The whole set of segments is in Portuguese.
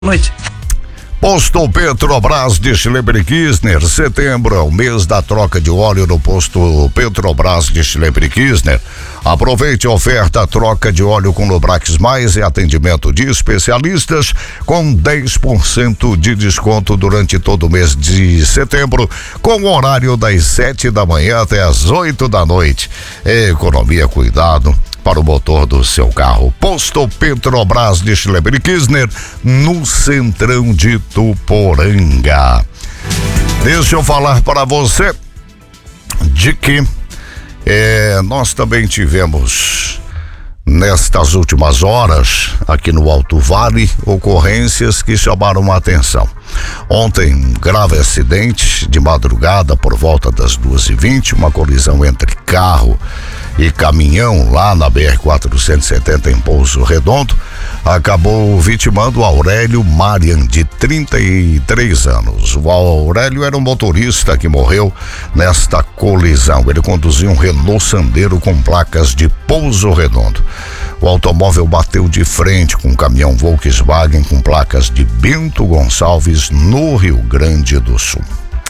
Noite. Posto Petrobras de Schleber-Kirchner. Setembro é o mês da troca de óleo no posto Petrobras de Schleber-Kirchner. Aproveite a oferta troca de óleo com Lubrax Mais e atendimento de especialistas com 10% de desconto durante todo o mês de setembro, com o horário das 7 da manhã até as 8 da noite. Economia, cuidado para o motor do seu carro. Posto Petrobras de Schleber-Kirchner, no centrão de Tuporanga. Deixa eu falar para você de que nós também tivemos nestas últimas horas aqui no Alto Vale ocorrências que chamaram a atenção. Ontem, um grave acidente de madrugada por volta das 2h20, uma colisão entre carro e caminhão lá na BR-470 em Pouso Redondo, acabou vitimando Aurélio Marian, de 33 anos. O Aurélio era um motorista que morreu nesta colisão. Ele conduzia um Renault Sandero com placas de Pouso Redondo. O automóvel bateu de frente com um caminhão Volkswagen com placas de Bento Gonçalves, no Rio Grande do Sul.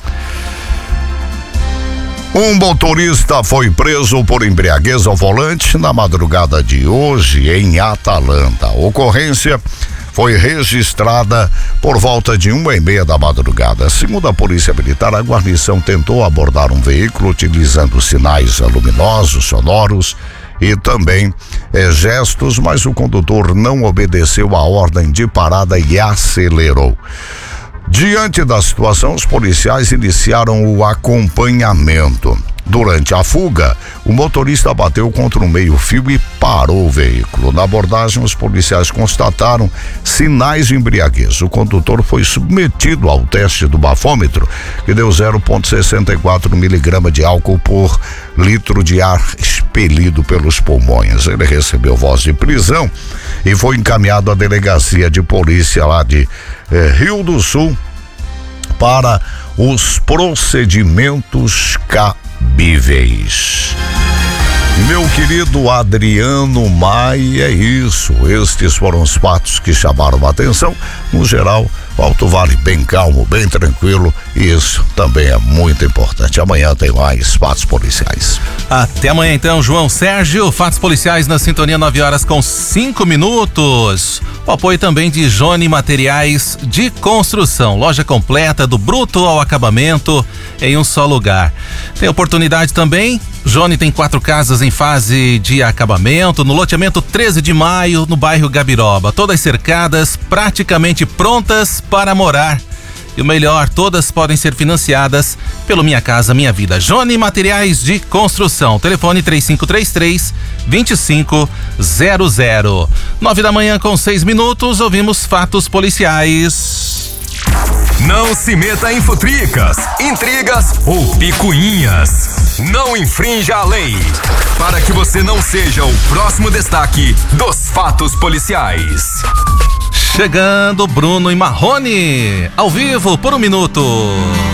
Um motorista foi preso por embriaguez ao volante na madrugada de hoje em Atalanta. A ocorrência foi registrada por volta de 1h30 da madrugada. Segundo a Polícia Militar, a guarnição tentou abordar um veículo utilizando sinais luminosos, sonoros e também gestos, mas o condutor não obedeceu a ordem de parada e acelerou. Diante da situação, os policiais iniciaram o acompanhamento. Durante a fuga, o motorista bateu contra um meio-fio e parou o veículo. Na abordagem, os policiais constataram sinais de embriaguez. O condutor foi submetido ao teste do bafômetro, que deu 0,64 miligrama de álcool por litro de ar expelido pelos pulmões. Ele recebeu voz de prisão e foi encaminhado à delegacia de polícia lá de Rio do Sul para os procedimentos cabíveis. Meu querido Adriano Maia, é isso. Estes foram os fatos que chamaram a atenção. No geral, o Alto Vale bem calmo, bem tranquilo, e isso também é muito importante. Amanhã tem mais fatos policiais. Até amanhã então, João Sérgio. Fatos policiais na sintonia, 9h05. O apoio também de Joni Materiais de Construção. Loja completa do bruto ao acabamento em um só lugar. Tem oportunidade também. Joni tem 4 casas em fase de acabamento no loteamento 13 de maio, no bairro Gabiroba. Todas cercadas, praticamente prontas para morar. E o melhor, todas podem ser financiadas pelo Minha Casa Minha Vida. Joni Materiais de Construção. Telefone 3533-2500. 9h06, ouvimos fatos policiais. Não se meta em futricas, intrigas ou picuinhas. Não infrinja a lei, para que você não seja o próximo destaque dos fatos policiais. Chegando Bruno e Marrone, ao vivo por 1 minuto.